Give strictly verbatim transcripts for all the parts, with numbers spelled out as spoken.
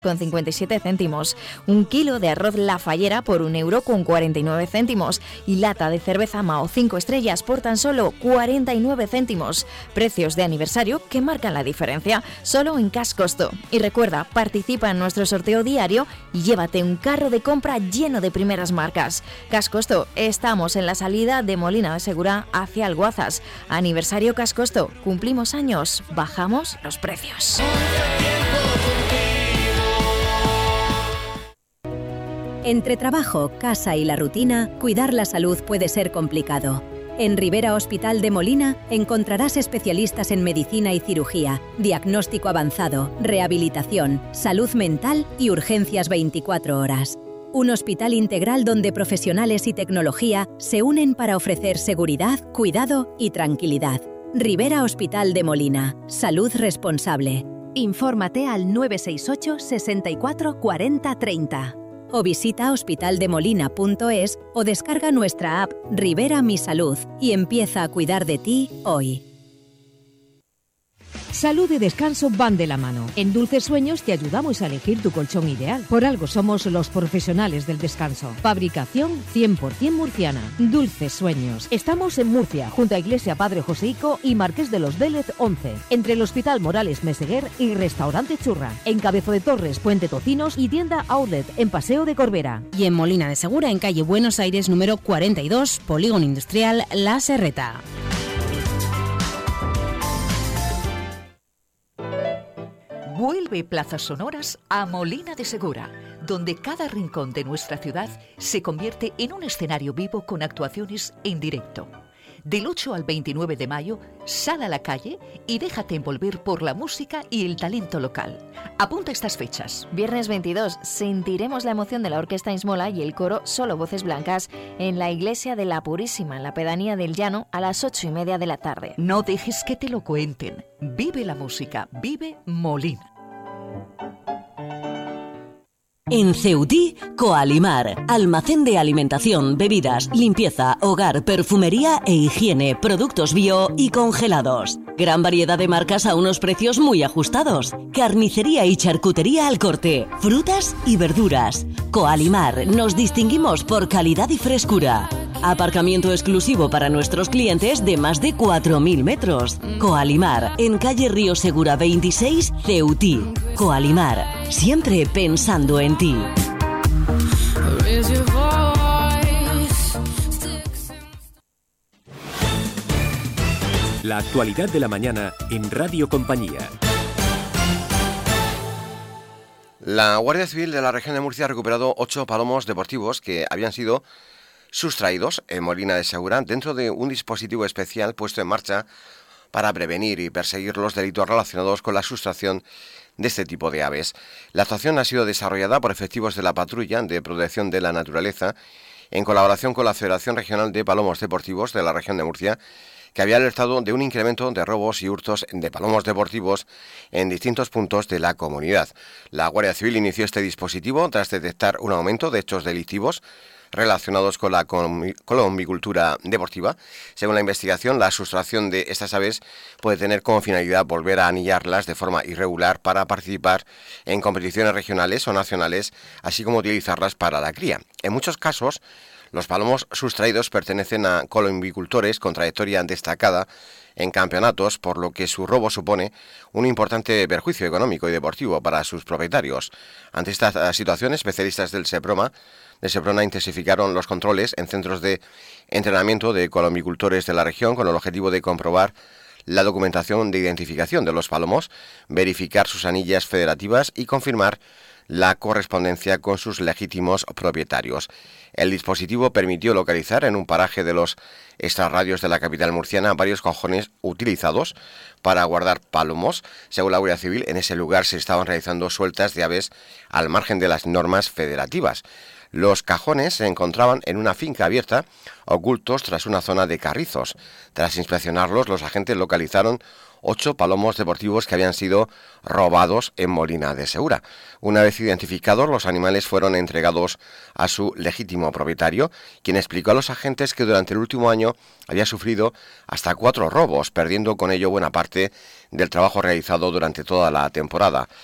con cincuenta y siete céntimos, un kilo de arroz La Fallera por un euro con cuarenta y nueve céntimos y lata de cerveza Mao cinco estrellas por tan solo cuarenta y nueve céntimos. Precios de aniversario que marcan la diferencia, solo en Cash Costo. Y recuerda, participa en nuestro sorteo diario y llévate un carro de compra lleno de primeras marcas. Cash Costo, estamos en la salida de Molina de Segura hacia Alguazas. Aniversario Cash Costo, cumplimos años, bajamos los precios. Entre trabajo, casa y la rutina, cuidar la salud puede ser complicado. En Rivera Hospital de Molina encontrarás especialistas en medicina y cirugía, diagnóstico avanzado, rehabilitación, salud mental y urgencias veinticuatro horas. Un hospital integral donde profesionales y tecnología se unen para ofrecer seguridad, cuidado y tranquilidad. Rivera Hospital de Molina. Salud responsable. Infórmate al nueve seis ocho, sesenta y cuatro, cuarenta, treinta. O visita hospitaldemolina punto es o descarga nuestra app Rivera Mi Salud y empieza a cuidar de ti hoy. Salud y descanso van de la mano. En Dulces Sueños te ayudamos a elegir tu colchón ideal. Por algo somos los profesionales del descanso. Fabricación cien por ciento murciana. Dulces Sueños. Estamos en Murcia, junto a Iglesia Padre Joseico y Marqués de los Vélez once. Entre el Hospital Morales Meseguer y Restaurante Churra. En Cabezo de Torres, Puente Tocinos y tienda Outlet en Paseo de Corbera. Y en Molina de Segura, en calle Buenos Aires número cuarenta y dos, Polígono Industrial La Serreta. Vuelve Plazas Sonoras a Molina de Segura, donde cada rincón de nuestra ciudad se convierte en un escenario vivo con actuaciones en directo. Del ocho al veintinueve de mayo, sal a la calle y déjate envolver por la música y el talento local. Apunta estas fechas. Viernes veintidós, sentiremos la emoción de la Orquesta Ismola y el coro Solo Voces Blancas en la Iglesia de la Purísima, en la pedanía del Llano, a las ocho y media de la tarde. No dejes que te lo cuenten. Vive la música, vive Molina. En Ceutí, Coalimar, almacén de alimentación, bebidas, limpieza, hogar, perfumería e higiene, productos bio y congelados. Gran variedad de marcas a unos precios muy ajustados. Carnicería y charcutería al corte, frutas y verduras. Coalimar, nos distinguimos por calidad y frescura. Aparcamiento exclusivo para nuestros clientes de más de cuatro mil metros. Coalimar, en calle Río Segura veintiséis, Ceutí. Coalimar, siempre pensando en ti. La actualidad de la mañana en Radio Compañía. La Guardia Civil de la región de Murcia ha recuperado ocho palomos deportivos que habían sido sustraídos en Molina de Segura dentro de un dispositivo especial puesto en marcha para prevenir y perseguir los delitos relacionados con la sustracción de este tipo de aves. La actuación ha sido desarrollada por efectivos de la Patrulla de Protección de la Naturaleza en colaboración con la Federación Regional de Palomos Deportivos de la región de Murcia, que había alertado de un incremento de robos y hurtos de palomos deportivos en distintos puntos de la comunidad. La Guardia Civil inició este dispositivo tras detectar un aumento de hechos delictivos relacionados con la colombicultura deportiva. Según la investigación, la sustracción de estas aves puede tener como finalidad volver a anillarlas de forma irregular para participar en competiciones regionales o nacionales, así como utilizarlas para la cría. En muchos casos, los palomos sustraídos pertenecen a colombicultores con trayectoria destacada en campeonatos, por lo que su robo supone un importante perjuicio económico y deportivo para sus propietarios. Ante esta situación, especialistas del SEPROMA de Seprona intensificaron los controles en centros de entrenamiento de colombicultores de la región con el objetivo de comprobar la documentación de identificación de los palomos, verificar sus anillas federativas y confirmar la correspondencia con sus legítimos propietarios. El dispositivo permitió localizar en un paraje de los extrarradios de la capital murciana varios cajones utilizados para guardar palomos. Según la Guardia Civil, en ese lugar se estaban realizando sueltas de aves al margen de las normas federativas. Los cajones se encontraban en una finca abierta, ocultos tras una zona de carrizos. Tras inspeccionarlos, los agentes localizaron ocho palomos deportivos que habían sido robados en Molina de Segura. Una vez identificados, los animales fueron entregados a su legítimo propietario, quien explicó a los agentes que durante el último año había sufrido hasta cuatro robos, perdiendo con ello buena parte del trabajo realizado durante toda la temporada.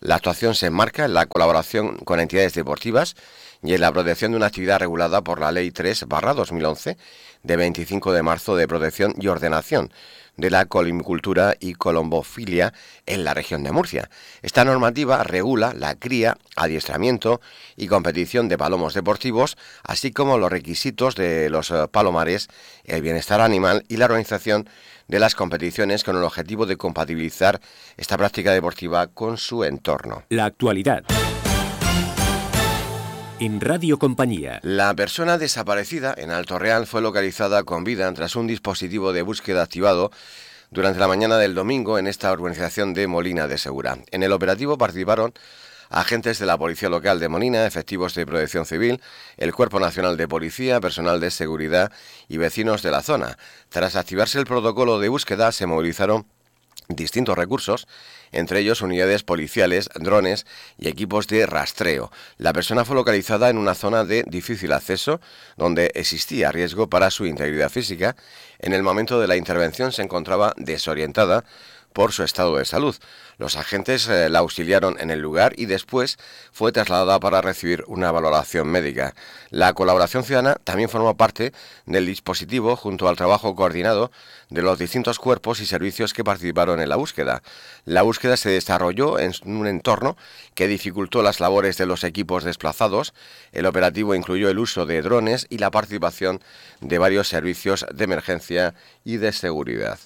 La actuación se enmarca en la colaboración con entidades deportivas y en la protección de una actividad regulada por la Ley tres barra dos mil once de veinticinco de marzo de protección y ordenación de la colimicultura y colombofilia en la región de Murcia. Esta normativa regula la cría, adiestramiento y competición de palomos deportivos, así como los requisitos de los palomares, el bienestar animal y la organización de las competiciones con el objetivo de compatibilizar esta práctica deportiva con su entorno. La actualidad. En Radio Compañía. La persona desaparecida en Alto Real fue localizada con vida tras un dispositivo de búsqueda activado durante la mañana del domingo en esta urbanización de Molina de Segura. En el operativo participaron agentes de la Policía Local de Molina, efectivos de Protección Civil, el Cuerpo Nacional de Policía, personal de seguridad y vecinos de la zona. Tras activarse el protocolo de búsqueda, se movilizaron distintos recursos, entre ellos unidades policiales, drones y equipos de rastreo. La persona fue localizada en una zona de difícil acceso, donde existía riesgo para su integridad física. En el momento de la intervención se encontraba desorientada por su estado de salud. Los agentes eh, la auxiliaron en el lugar y después fue trasladada para recibir una valoración médica. La colaboración ciudadana también formó parte del dispositivo junto al trabajo coordinado de los distintos cuerpos y servicios que participaron en la búsqueda. La búsqueda se desarrolló en un entorno que dificultó las labores de los equipos desplazados. El operativo incluyó el uso de drones y la participación de varios servicios de emergencia y de seguridad.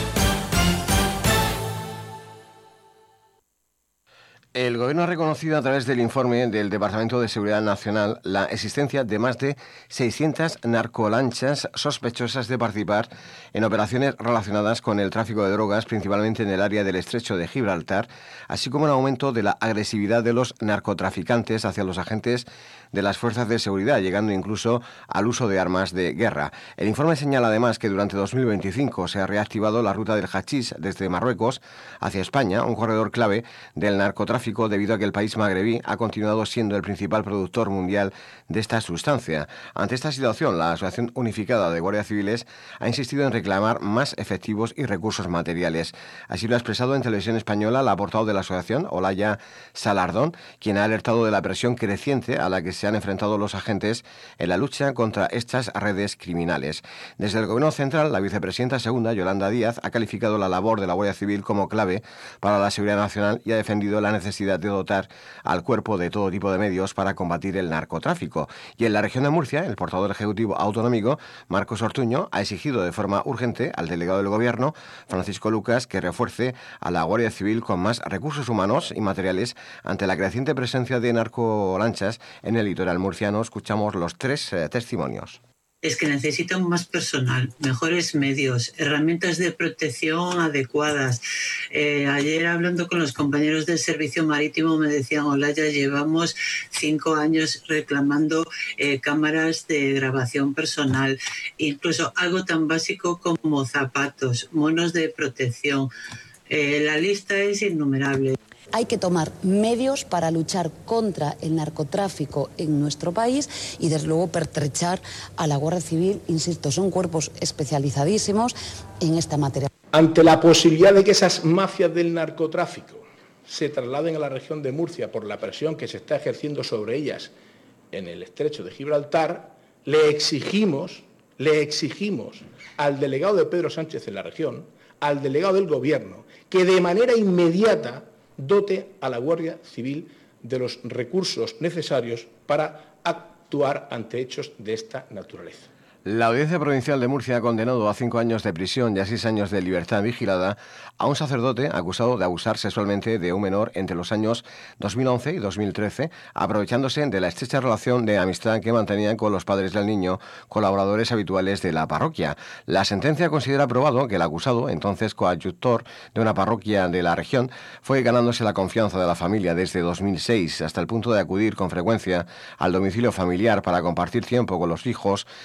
El Gobierno ha reconocido a través del informe del Departamento de Seguridad Nacional la existencia de más de seiscientas narcolanchas sospechosas de participar en operaciones relacionadas con el tráfico de drogas, principalmente en el área del Estrecho de Gibraltar, así como un aumento de la agresividad de los narcotraficantes hacia los agentes de las fuerzas de seguridad, llegando incluso al uso de armas de guerra. El informe señala además que durante dos mil veinticinco se ha reactivado la ruta del hachís desde Marruecos hacia España, un corredor clave del narcotráfico debido a que el país magrebí ha continuado siendo el principal productor mundial de esta sustancia. Ante esta situación, la Asociación Unificada de Guardias Civiles ha insistido en reclamar más efectivos y recursos materiales. Así lo ha expresado en Televisión Española la portavoz de la asociación, Olaya Salardón, quien ha alertado de la presión creciente a la que se han enfrentado los agentes en la lucha contra estas redes criminales. Desde el Gobierno Central, la vicepresidenta segunda, Yolanda Díaz, ha calificado la labor de la Guardia Civil como clave para la seguridad nacional y ha defendido la necesidad de dotar al cuerpo de todo tipo de medios para combatir el narcotráfico. Y en la región de Murcia, el portavoz ejecutivo autonómico, Marcos Ortuño, ha exigido de forma urgente al delegado del Gobierno, Francisco Lucas, que refuerce a la Guardia Civil con más recursos humanos y materiales ante la creciente presencia de narcolanchas en el litoral murciano. Escuchamos los tres eh, testimonios. Es que necesitan más personal, mejores medios, herramientas de protección adecuadas. Eh, ayer hablando con los compañeros del servicio marítimo me decían, Olaya, llevamos cinco años reclamando eh, cámaras de grabación personal, incluso algo tan básico como zapatos, monos de protección. Eh, la lista es innumerable. Hay que tomar medios para luchar contra el narcotráfico en nuestro país y, desde luego, pertrechar a la Guardia Civil. Insisto, son cuerpos especializadísimos en esta materia. Ante la posibilidad de que esas mafias del narcotráfico se trasladen a la región de Murcia por la presión que se está ejerciendo sobre ellas en el Estrecho de Gibraltar, le exigimos, le exigimos al delegado de Pedro Sánchez en la región, al delegado del Gobierno, que de manera inmediata dote a la Guardia Civil de los recursos necesarios para actuar ante hechos de esta naturaleza. La Audiencia Provincial de Murcia ha condenado a cinco años de prisión y a seis años de libertad vigilada a un sacerdote acusado de abusar sexualmente de un menor entre los años dos mil once y dos mil trece, aprovechándose de la estrecha relación de amistad que mantenían con los padres del niño, colaboradores habituales de la parroquia. La sentencia considera probado que el acusado, entonces coadjutor de una parroquia de la región, fue ganándose la confianza de la familia desde dos mil seis hasta el punto de acudir con frecuencia al domicilio familiar para compartir tiempo con los hijos y sus amigos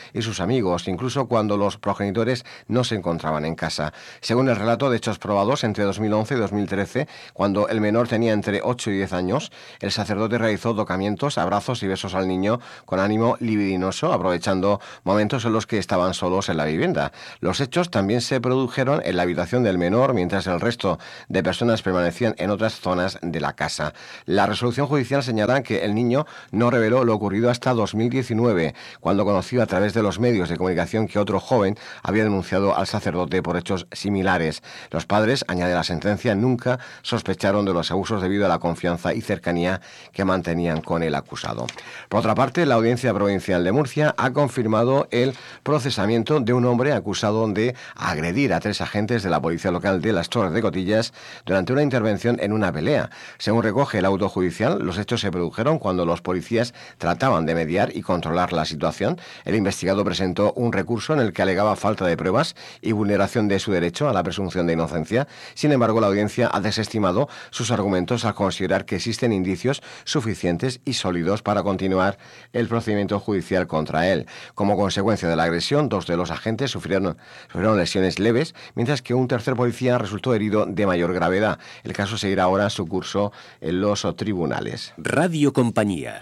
amigos, incluso cuando los progenitores no se encontraban en casa. Según el relato de hechos probados entre dos mil once y dos mil trece, cuando el menor tenía entre ocho y diez años, el sacerdote realizó tocamientos, abrazos y besos al niño con ánimo libidinoso, aprovechando momentos en los que estaban solos en la vivienda. Los hechos también se produjeron en la habitación del menor, mientras el resto de personas permanecían en otras zonas de la casa. La resolución judicial señala que el niño no reveló lo ocurrido hasta dos mil diecinueve, cuando conoció a través de los medios de comunicación que otro joven había denunciado al sacerdote por hechos similares. Los padres, añade la sentencia, nunca sospecharon de los abusos debido a la confianza y cercanía que mantenían con el acusado. Por otra parte, la Audiencia Provincial de Murcia ha confirmado el procesamiento de un hombre acusado de agredir a tres agentes de la policía local de Las Torres de Cotillas durante una intervención en una pelea. Según recoge el auto judicial, los hechos se produjeron cuando los policías trataban de mediar y controlar la situación. El investigado presentó un recurso en el que alegaba falta de pruebas y vulneración de su derecho a la presunción de inocencia. Sin embargo, la audiencia ha desestimado sus argumentos al considerar que existen indicios suficientes y sólidos para continuar el procedimiento judicial contra él. Como consecuencia de la agresión, dos de los agentes sufrieron, sufrieron lesiones leves, mientras que un tercer policía resultó herido de mayor gravedad. El caso seguirá ahora su curso en los tribunales. Radio Compañía.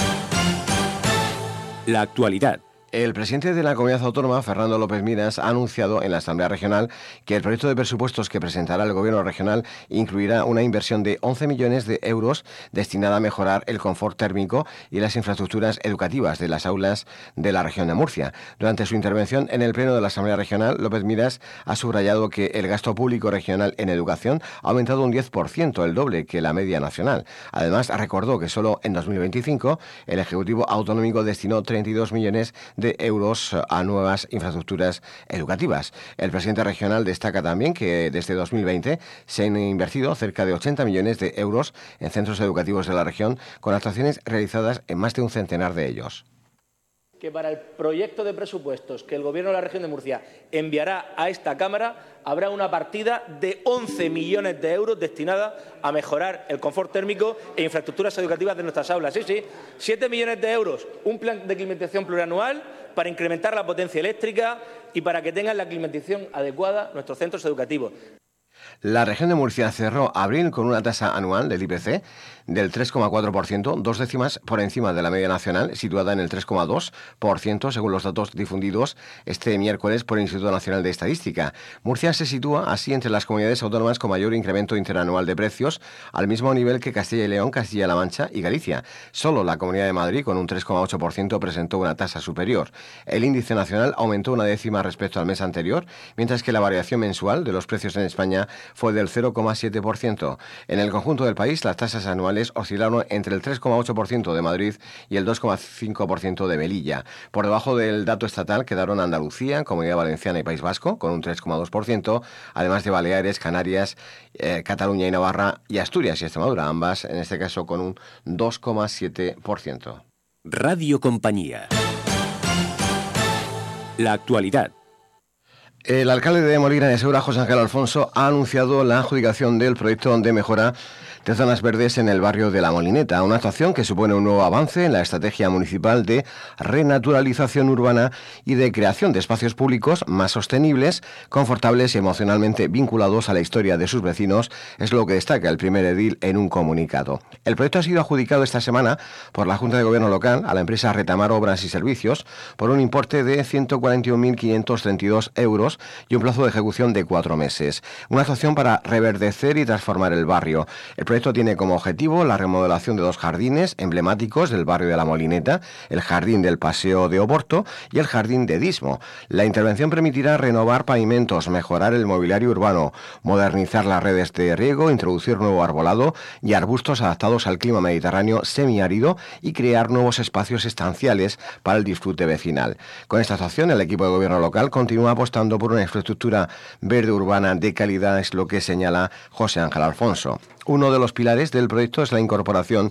La actualidad. El presidente de la Comunidad Autónoma, Fernando López Miras, ha anunciado en la Asamblea Regional que el proyecto de presupuestos que presentará el Gobierno regional incluirá una inversión de once millones de euros destinada a mejorar el confort térmico y las infraestructuras educativas de las aulas de la región de Murcia. Durante su intervención en el Pleno de la Asamblea Regional, López Miras ha subrayado que el gasto público regional en educación ha aumentado un diez por ciento, el doble que la media nacional. Además, recordó que solo en dos mil veinticinco el Ejecutivo Autonómico destinó treinta y dos millones de de euros a nuevas infraestructuras educativas. El presidente regional destaca también que desde dos mil veinte se han invertido cerca de ochenta millones de euros en centros educativos de la región, con actuaciones realizadas en más de un centenar de ellos. Que para el proyecto de presupuestos que el Gobierno de la región de Murcia enviará a esta Cámara habrá una partida de once millones de euros destinada a mejorar el confort térmico e infraestructuras educativas de nuestras aulas. Sí, sí, siete millones de euros, un plan de climatización plurianual para incrementar la potencia eléctrica y para que tengan la climatización adecuada nuestros centros educativos. La región de Murcia cerró abril con una tasa anual del I P C del tres coma cuatro por ciento, dos décimas por encima de la media nacional, situada en el tres coma dos por ciento, según los datos difundidos este miércoles por el Instituto Nacional de Estadística. Murcia se sitúa así entre las comunidades autónomas con mayor incremento interanual de precios, al mismo nivel que Castilla y León, Castilla-La Mancha y Galicia. Solo la Comunidad de Madrid, con un tres coma ocho por ciento, presentó una tasa superior. El índice nacional aumentó una décima respecto al mes anterior, mientras que la variación mensual de los precios en España fue del cero coma siete por ciento. En el conjunto del país, las tasas anuales oscilaron entre el tres coma ocho por ciento de Madrid y el dos coma cinco por ciento de Melilla. Por debajo del dato estatal quedaron Andalucía, Comunidad Valenciana y País Vasco, con un tres coma dos por ciento, además de Baleares, Canarias, eh, Cataluña y Navarra, y Asturias y Extremadura, ambas en este caso con un dos coma siete por ciento. Radio Compañía. La actualidad. El alcalde de Molina de Segura, José Ángel Alfonso, ha anunciado la adjudicación del proyecto de mejora de zonas verdes en el barrio de La Molineta, una actuación que supone un nuevo avance en la estrategia municipal de renaturalización urbana y de creación de espacios públicos más sostenibles, confortables y emocionalmente vinculados a la historia de sus vecinos, es lo que destaca el primer edil en un comunicado. El proyecto ha sido adjudicado esta semana por la Junta de Gobierno local a la empresa Retamar Obras y Servicios por un importe de ciento cuarenta y un mil quinientos treinta y dos euros y un plazo de ejecución de cuatro meses. Una actuación para reverdecer y transformar el barrio. El proyecto tiene como objetivo la remodelación de dos jardines emblemáticos del barrio de La Molineta, el Jardín del Paseo de Oporto y el Jardín de Dismo. La intervención permitirá renovar pavimentos, mejorar el mobiliario urbano, modernizar las redes de riego, introducir nuevo arbolado y arbustos adaptados al clima mediterráneo semiárido y crear nuevos espacios estanciales para el disfrute vecinal. Con esta actuación, el equipo de gobierno local continúa apostando por una infraestructura verde urbana de calidad, es lo que señala José Ángel Alfonso. Uno de los pilares del proyecto es la incorporación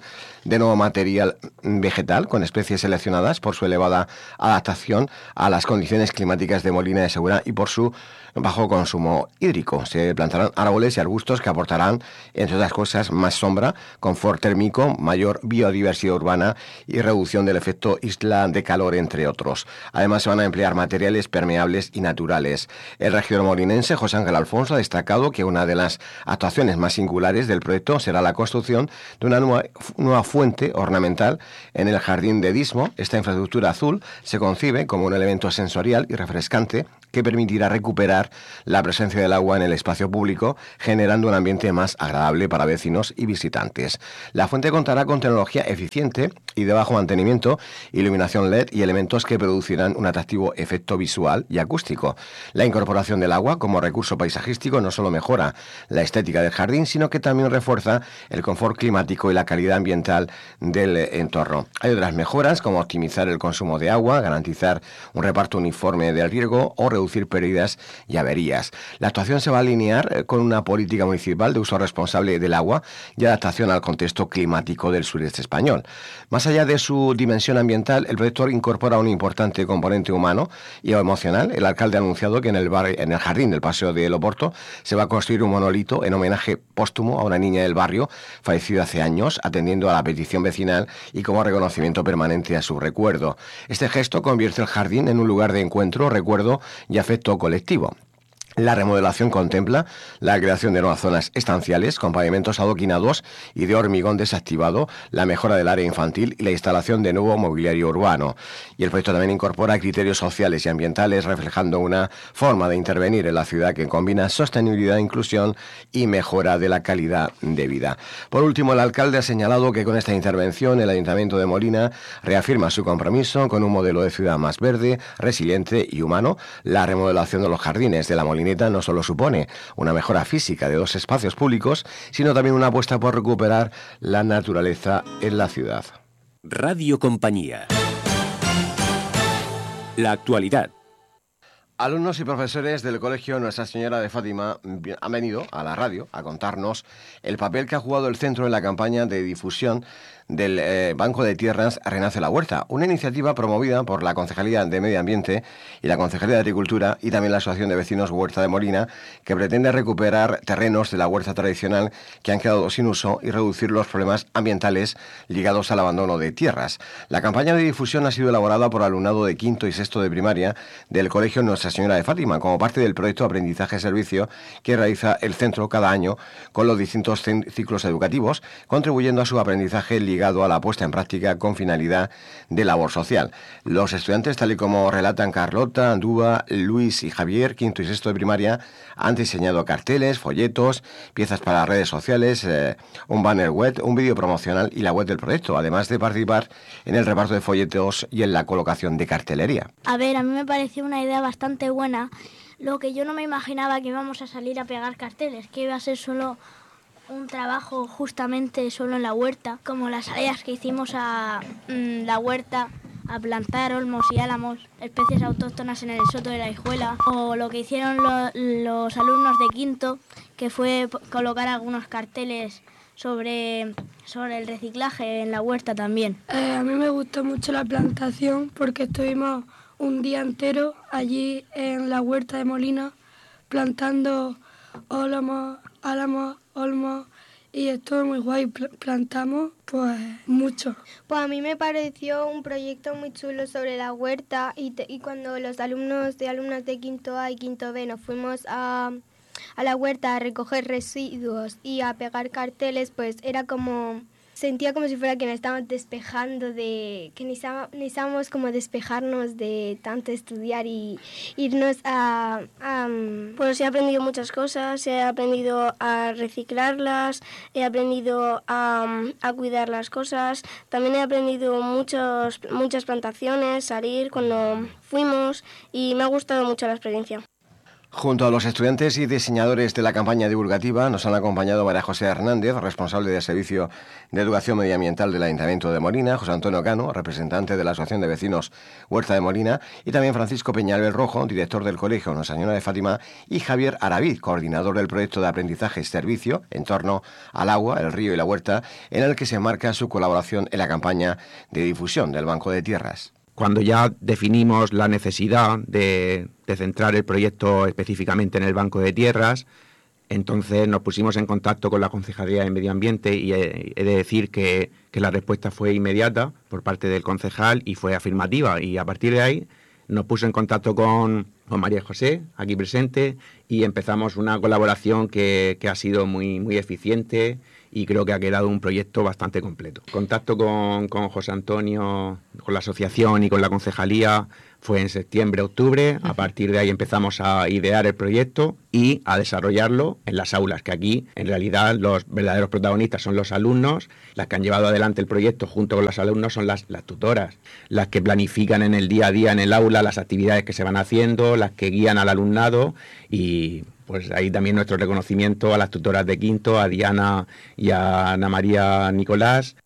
de nuevo material vegetal con especies seleccionadas por su elevada adaptación a las condiciones climáticas de Molina de Segura y por su bajo consumo hídrico. Se plantarán árboles y arbustos que aportarán, entre otras cosas, más sombra, confort térmico, mayor biodiversidad urbana y reducción del efecto isla de calor, entre otros. Además, se van a emplear materiales permeables y naturales. El regidor molinense, José Ángel Alfonso, ha destacado que una de las actuaciones más singulares del proyecto será la construcción de una nueva, nueva fuente ornamental en el jardín de Dismo. Esta infraestructura azul se concibe como un elemento sensorial y refrescante que permitirá recuperar la presencia del agua en el espacio público, generando un ambiente más agradable para vecinos y visitantes. La fuente contará con tecnología eficiente y de bajo mantenimiento, iluminación L E D y elementos que producirán un atractivo efecto visual y acústico. La incorporación del agua como recurso paisajístico no solo mejora la estética del jardín, sino que también refuerza el confort climático y la calidad ambiental del entorno. Hay otras mejoras como optimizar el consumo de agua, garantizar un reparto uniforme del riego o reducir reducir pérdidas y averías. La actuación se va a alinear con una política municipal de uso responsable del agua y adaptación al contexto climático del sureste español. Más allá de su dimensión ambiental, el proyecto incorpora un importante componente humano y emocional. El alcalde ha anunciado que en el, bar, en el jardín del Paseo de Loporto se va a construir un monolito en homenaje póstumo a una niña del barrio fallecida hace años, atendiendo a la petición vecinal y como reconocimiento permanente a su recuerdo. Este gesto convierte el jardín en un lugar de encuentro, recuerdo y afecto colectivo. La remodelación contempla la creación de nuevas zonas estanciales con pavimentos adoquinados y de hormigón desactivado, la mejora del área infantil y la instalación de nuevo mobiliario urbano. Y el proyecto también incorpora criterios sociales y ambientales, reflejando una forma de intervenir en la ciudad que combina sostenibilidad, inclusión y mejora de la calidad de vida. Por último, el alcalde ha señalado que con esta intervención el Ayuntamiento de Molina reafirma su compromiso con un modelo de ciudad más verde, resiliente y humano. La remodelación de los jardines de la Molina no solo supone una mejora física de dos espacios públicos, sino también una apuesta por recuperar la naturaleza en la ciudad. Radio Compañía. La actualidad. Alumnos y profesores del Colegio Nuestra Señora de Fátima han venido a la radio a contarnos el papel que ha jugado el centro en la campaña de difusión del eh, Banco de Tierras Renace la Huerta, una iniciativa promovida por la Concejalía de Medio Ambiente y la Concejalía de Agricultura y también la Asociación de Vecinos Huerta de Molina, que pretende recuperar terrenos de la huerta tradicional que han quedado sin uso y reducir los problemas ambientales ligados al abandono de tierras. La campaña de difusión ha sido elaborada por alumnado de quinto y sexto de primaria del Colegio Nuestra Señora de Fátima, como parte del proyecto Aprendizaje-Servicio que realiza el centro cada año con los distintos ciclos educativos, contribuyendo a su aprendizaje ligado a la puesta en práctica con finalidad de labor social. Los estudiantes, tal y como relatan Carlota, Andúa, Luis y Javier, quinto y sexto de primaria, han diseñado carteles, folletos, piezas para redes sociales, eh, un banner web, un vídeo promocional y la web del proyecto, además de participar en el reparto de folletos y en la colocación de cartelería. A ver, a mí me pareció una idea bastante buena. Lo que yo no me imaginaba que íbamos a salir a pegar carteles, que iba a ser solo un trabajo justamente solo en la huerta, como las salidas que hicimos a mmm, la huerta, a plantar olmos y álamos, especies autóctonas en el soto de la hijuela, o lo que hicieron lo, los alumnos de quinto, que fue colocar algunos carteles sobre, sobre el reciclaje en la huerta también. Eh, a mí me gustó mucho la plantación porque estuvimos un día entero allí en la huerta de Molina plantando álamos, álamos, olmos y estuvo muy guay. Plantamos pues mucho. Pues a mí me pareció un proyecto muy chulo sobre la huerta y, te, y cuando los alumnos de alumnas de quinto A y quinto B nos fuimos a, a la huerta a recoger residuos y a pegar carteles, pues era como... Sentía como si fuera que nos estábamos despejando de... que necesitábamos como despejarnos de tanto estudiar y irnos a... a pues he aprendido muchas cosas, he aprendido a reciclarlas, he aprendido a, a cuidar las cosas, también he aprendido muchos, muchas plantaciones, salir cuando fuimos y me ha gustado mucho la experiencia. Junto a los estudiantes y diseñadores de la campaña divulgativa nos han acompañado María José Hernández, responsable del Servicio de Educación Medioambiental del Ayuntamiento de Molina, José Antonio Cano, representante de la Asociación de Vecinos Huerta de Molina, y también Francisco Peñalver Rojo, director del Colegio Nuestra Señora de Fátima, y Javier Aravid, coordinador del proyecto de aprendizaje Servicio en torno al agua, el río y la huerta, en el que se enmarca su colaboración en la campaña de difusión del Banco de Tierras. Cuando ya definimos la necesidad de, de centrar el proyecto específicamente en el Banco de Tierras, entonces nos pusimos en contacto con la Concejalía de Medio Ambiente y he, he de decir que, que la respuesta fue inmediata por parte del concejal y fue afirmativa. Y a partir de ahí nos puso en contacto con, con María José, aquí presente, y empezamos una colaboración que, que ha sido muy, muy eficiente y creo que ha quedado un proyecto bastante completo. Contacto con, con José Antonio, con la asociación y con la concejalía fue en septiembre, octubre. A partir de ahí empezamos a idear el proyecto y a desarrollarlo en las aulas, que aquí en realidad los verdaderos protagonistas son los alumnos. Las que han llevado adelante el proyecto junto con los alumnos son las, las tutoras, las que planifican en el día a día en el aula las actividades que se van haciendo, las que guían al alumnado, y pues ahí también nuestro reconocimiento a las tutoras de quinto, a Diana y a Ana María Nicolás.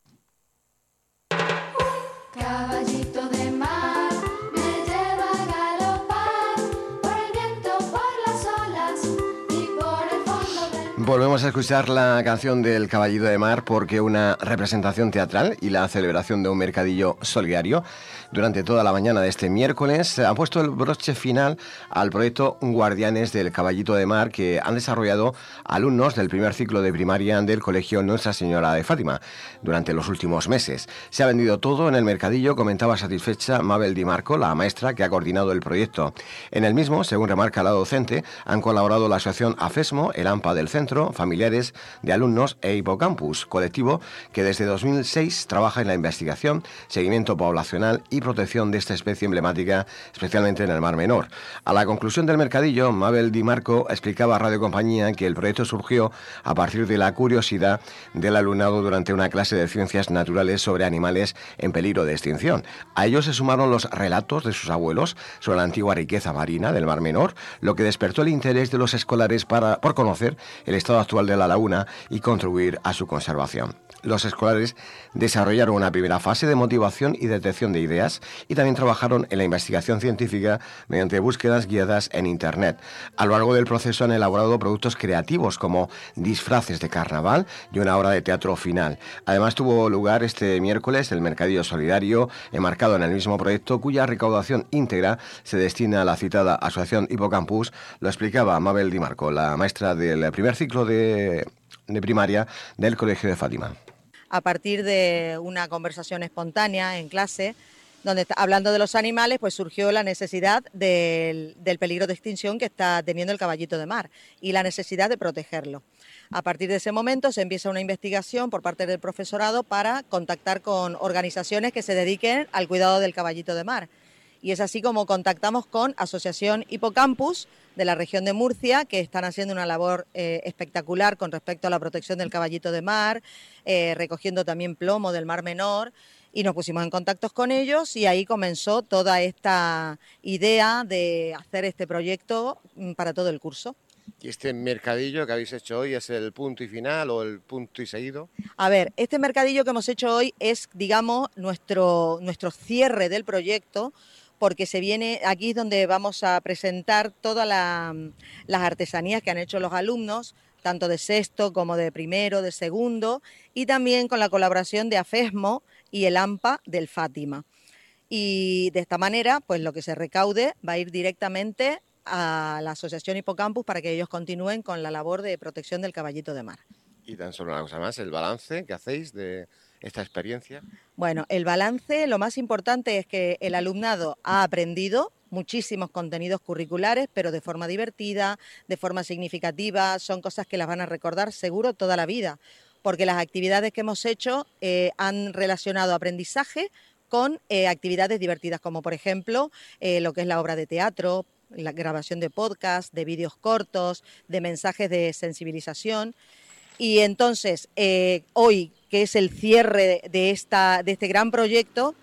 Caballito de mar, me lleva a galopar por el viento, por las olas y por el fondo del... Volvemos a escuchar la canción del Caballito de Mar porque una representación teatral y la celebración de un mercadillo solidario durante toda la mañana de este miércoles ha puesto el broche final al proyecto Guardianes del Caballito de Mar que han desarrollado alumnos del primer ciclo de primaria del Colegio Nuestra Señora de Fátima durante los últimos meses. Se ha vendido todo en el mercadillo, comentaba satisfecha Mabel Di Marco, la maestra que ha coordinado el proyecto. En el mismo, según remarca la docente, han colaborado la asociación AFESMO, el AMPA del centro, familiares de alumnos e Hipocampus, colectivo que desde dos mil seis trabaja en la investigación, seguimiento poblacional y protección de esta especie emblemática, especialmente en el Mar Menor. A la conclusión del mercadillo, Mabel Di Marco explicaba a Radio Compañía que el proyecto surgió a partir de la curiosidad del alumnado durante una clase de ciencias naturales sobre animales en peligro de extinción. A ellos se sumaron los relatos de sus abuelos sobre la antigua riqueza marina del Mar Menor, lo que despertó el interés de los escolares para, por conocer el estado actual de la laguna y contribuir a su conservación. Los escolares desarrollaron una primera fase de motivación y detección de ideas y también trabajaron en la investigación científica mediante búsquedas guiadas en Internet. A lo largo del proceso han elaborado productos creativos como disfraces de carnaval y una obra de teatro final. Además tuvo lugar este miércoles el Mercadillo Solidario, enmarcado en el mismo proyecto, cuya recaudación íntegra se destina a la citada Asociación Hipocampus. Lo explicaba Mabel Di Marco, la maestra del primer ciclo de, de primaria del Colegio de Fátima. A partir de una conversación espontánea en clase, donde está, hablando de los animales, pues surgió la necesidad del, del peligro de extinción que está teniendo el caballito de mar y la necesidad de protegerlo. A partir de ese momento se empieza una investigación por parte del profesorado para contactar con organizaciones que se dediquen al cuidado del caballito de mar. Y es así como contactamos con Asociación Hipocampus de la región de Murcia, que están haciendo una labor eh, espectacular con respecto a la protección del caballito de mar, eh, recogiendo también plomo del Mar Menor, y nos pusimos en contacto con ellos y ahí comenzó toda esta idea de hacer este proyecto para todo el curso. ¿Y este mercadillo que habéis hecho hoy es el punto y final o el punto y seguido? A ver, este mercadillo que hemos hecho hoy es, digamos, nuestro, nuestro cierre del proyecto, porque se viene, aquí es donde vamos a presentar todas la, las artesanías que han hecho los alumnos, tanto de sexto como de primero, de segundo, y también con la colaboración de AFESMO y el AMPA del Fátima. Y de esta manera, pues lo que se recaude va a ir directamente a la Asociación Hipocampus para que ellos continúen con la labor de protección del caballito de mar. Y tan solo una cosa más, el balance que hacéis de esta experiencia. Bueno, el balance, lo más importante es que el alumnado ha aprendido muchísimos contenidos curriculares, pero de forma divertida, de forma significativa, son cosas que las van a recordar seguro toda la vida, porque las actividades que hemos hecho eh, han relacionado aprendizaje con eh, actividades divertidas, como por ejemplo eh, lo que es la obra de teatro, la grabación de podcast, de vídeos cortos, de mensajes de sensibilización. Y entonces, eh, hoy, que es el cierre de, esta, de este gran proyecto,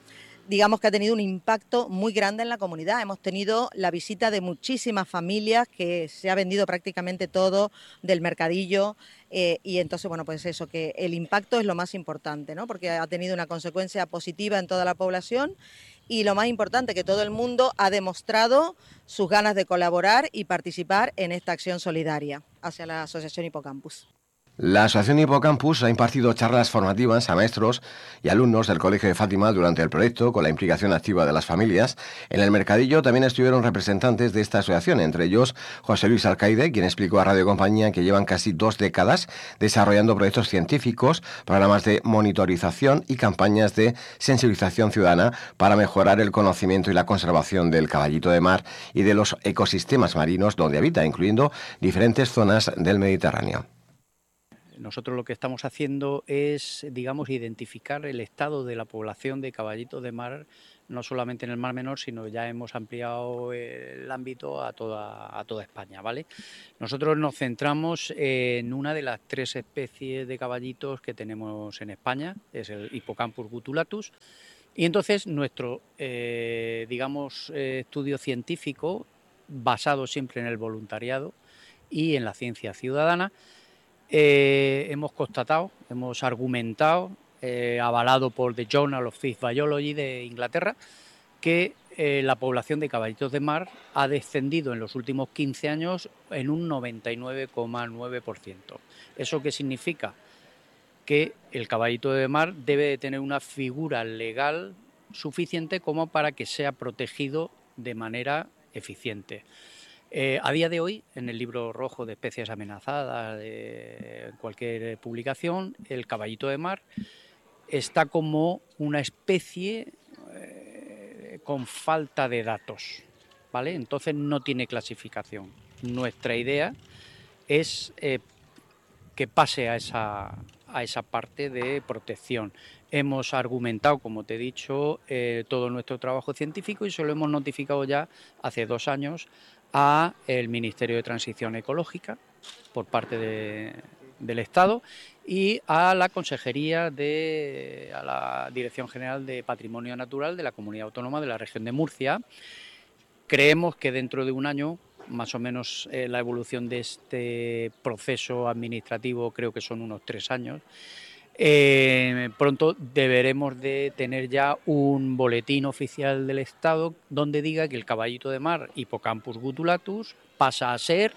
digamos que ha tenido un impacto muy grande en la comunidad. Hemos tenido la visita de muchísimas familias, que se ha vendido prácticamente todo del mercadillo, eh, y entonces, bueno, pues eso, que el impacto es lo más importante, ¿no? Porque ha tenido una consecuencia positiva en toda la población, y lo más importante, que todo el mundo ha demostrado sus ganas de colaborar y participar en esta acción solidaria hacia la Asociación Hipocampus. La Asociación Hipocampus ha impartido charlas formativas a maestros y alumnos del Colegio de Fátima durante el proyecto, con la implicación activa de las familias. En el mercadillo también estuvieron representantes de esta asociación, entre ellos José Luis Alcaide, quien explicó a Radio Compañía que llevan casi dos décadas desarrollando proyectos científicos, programas de monitorización y campañas de sensibilización ciudadana para mejorar el conocimiento y la conservación del caballito de mar y de los ecosistemas marinos donde habita, incluyendo diferentes zonas del Mediterráneo. Nosotros lo que estamos haciendo es, digamos, identificar el estado de la población de caballitos de mar, no solamente en el Mar Menor, sino ya hemos ampliado el ámbito a toda, a toda España, ¿vale? Nosotros nos centramos en una de las tres especies de caballitos que tenemos en España, es el Hippocampus gutulatus, y entonces nuestro, eh, digamos, eh, estudio científico, basado siempre en el voluntariado y en la ciencia ciudadana, Eh, hemos constatado, hemos argumentado, eh, avalado por The Journal of Fish Biology de Inglaterra, que eh, la población de caballitos de mar ha descendido en los últimos quince años en un noventa y nueve coma nueve por ciento. ¿Eso qué significa? Que el caballito de mar debe de tener una figura legal suficiente como para que sea protegido de manera eficiente. Eh, a día de hoy, en el libro rojo de especies amenazadas, de cualquier publicación, el caballito de mar está como una especie eh, con falta de datos, ¿vale? Entonces no tiene clasificación. Nuestra idea es eh, que pase a esa, a esa parte de protección. Hemos argumentado, como te he dicho, eh, todo nuestro trabajo científico y se lo hemos notificado ya hace dos años a el Ministerio de Transición Ecológica por parte de, del Estado y a la Consejería de a la Dirección General de Patrimonio Natural de la Comunidad Autónoma de la Región de Murcia. Creemos que dentro de un año, más o menos, eh, la evolución de este proceso administrativo creo que son unos tres años. Eh, pronto deberemos de tener ya un boletín oficial del Estado donde diga que el caballito de mar Hippocampus gutulatus pasa a ser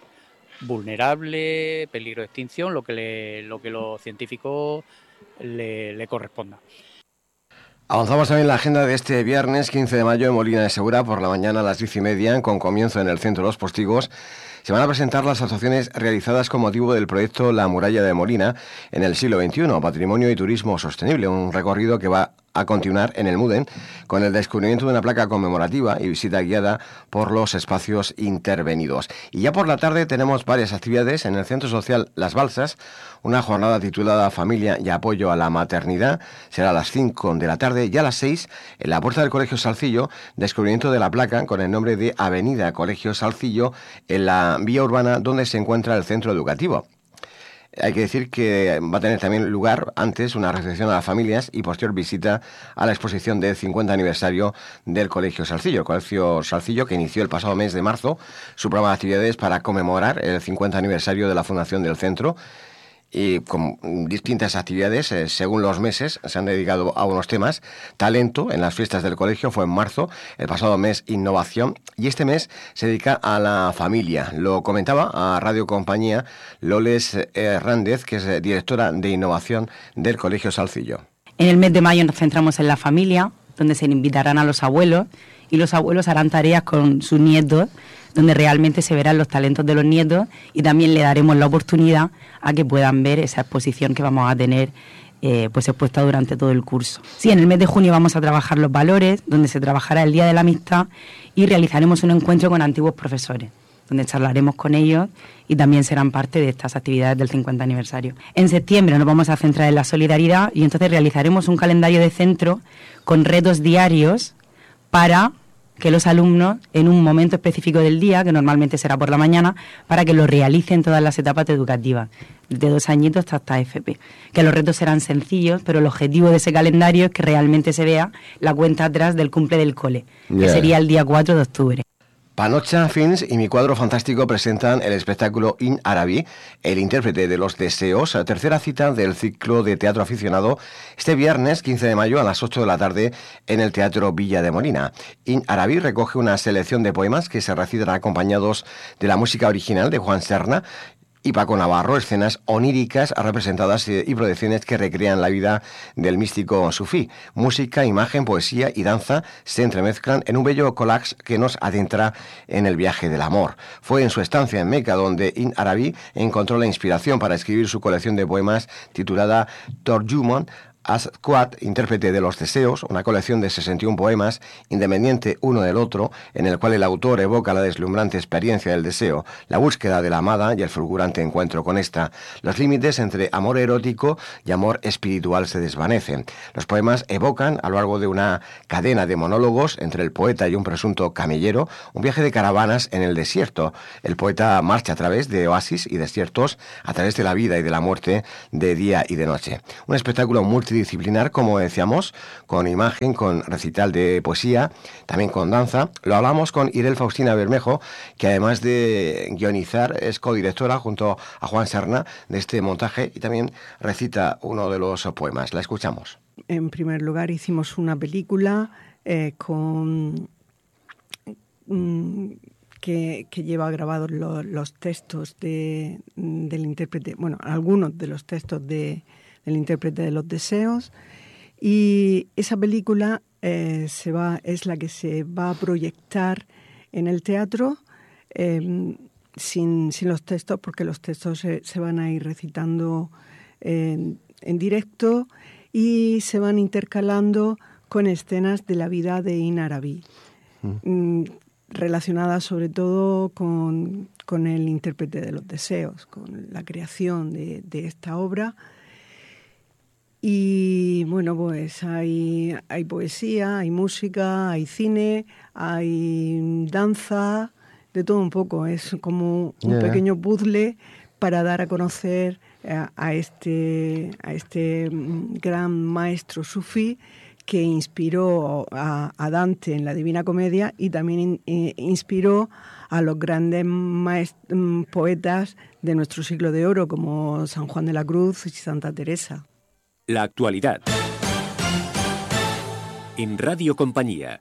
vulnerable, peligro de extinción, lo que, le, lo que los científicos le, le corresponda. Avanzamos también en la agenda de este viernes quince de mayo en Molina de Segura. Por la mañana a las diez y media, con comienzo en el Centro de los Postigos, se van a presentar las actuaciones realizadas con motivo del proyecto La Muralla de Molina en el siglo veintiuno, Patrimonio y Turismo Sostenible, un recorrido que va a continuar en el Muden con el descubrimiento de una placa conmemorativa y visita guiada por los espacios intervenidos. Y ya por la tarde tenemos varias actividades en el Centro Social Las Balsas, una jornada titulada Familia y Apoyo a la Maternidad, será a las cinco de la tarde, y a las seis en la puerta del Colegio Salcillo, descubrimiento de la placa con el nombre de Avenida Colegio Salcillo en la vía urbana donde se encuentra el centro educativo. Hay que decir que va a tener también lugar antes una recepción a las familias y posterior visita a la exposición del cincuenta aniversario del Colegio Salcillo. El Colegio Salcillo, que inició el pasado mes de marzo su programa de actividades para conmemorar el cincuenta aniversario de la fundación del centro, y con distintas actividades, eh, según los meses, se han dedicado a unos temas. Talento en las fiestas del colegio fue en marzo, el pasado mes innovación, y este mes se dedica a la familia. Lo comentaba a Radio Compañía Loles Hernández, que es directora de innovación del Colegio Salcillo. En el mes de mayo nos centramos en la familia, donde se invitarán a los abuelos, y los abuelos harán tareas con sus nietos, donde realmente se verán los talentos de los nietos, y también le daremos la oportunidad a que puedan ver esa exposición que vamos a tener eh, pues expuesta durante todo el curso. Sí, en el mes de junio vamos a trabajar los valores, donde se trabajará el Día de la Amistad y realizaremos un encuentro con antiguos profesores, donde charlaremos con ellos y también serán parte de estas actividades del cincuenta aniversario. En septiembre nos vamos a centrar en la solidaridad y entonces realizaremos un calendario de centro con retos diarios para que los alumnos, en un momento específico del día, que normalmente será por la mañana, para que lo realicen todas las etapas educativas, de dos añitos hasta, hasta F P. Que los retos serán sencillos, pero el objetivo de ese calendario es que realmente se vea la cuenta atrás del cumple del cole, yeah. que sería el día cuatro de octubre. Panocha Films y Mi Cuadro Fantástico presentan el espectáculo In Arabi, el intérprete de los deseos, tercera cita del ciclo de teatro aficionado, este viernes quince de mayo a las ocho de la tarde en el Teatro Villa de Molina. In Arabi recoge una selección de poemas que se recitan acompañados de la música original de Juan Serna y Paco Navarro, escenas oníricas representadas y proyecciones que recrean la vida del místico sufí. Música, imagen, poesía y danza se entremezclan en un bello collage que nos adentra en el viaje del amor. Fue en su estancia en Meca donde In Arabi encontró la inspiración para escribir su colección de poemas titulada Torjumon Asquat, intérprete de los deseos, una colección de sesenta y un poemas, independiente uno del otro, en el cual el autor evoca la deslumbrante experiencia del deseo, la búsqueda de la amada y el fulgurante encuentro con esta. Los límites entre amor erótico y amor espiritual se desvanecen. Los poemas evocan, a lo largo de una cadena de monólogos entre el poeta y un presunto camellero, un viaje de caravanas en el desierto. El poeta marcha a través de oasis y desiertos, a través de la vida y de la muerte, de día y de noche. Un espectáculo multidisciplinar disciplinar, como decíamos, con imagen, con recital de poesía, también con danza. Lo hablamos con Irel Faustina Bermejo, que además de guionizar es codirectora junto a Juan Serna de este montaje y también recita uno de los poemas. La escuchamos. En primer lugar hicimos una película eh, con mm, que, que lleva grabados lo, los textos de, del intérprete, bueno, algunos de los textos de el intérprete de los deseos, y esa película eh, se va, es la que se va a proyectar en el teatro eh, sin, sin los textos, porque los textos se, se van a ir recitando eh, en directo y se van intercalando con escenas de la vida de In Arabi, mm. relacionadas sobre todo con, con el intérprete de los deseos, con la creación de, de esta obra. Y bueno, pues hay, hay poesía, hay música, hay cine, hay danza, de todo un poco. Es como un yeah. pequeño puzzle para dar a conocer a, a, este, a este gran maestro sufí que inspiró a, a Dante en la Divina Comedia y también in, in, inspiró a los grandes maest- poetas de nuestro siglo de oro, como San Juan de la Cruz y Santa Teresa. La actualidad. En Radio Compañía.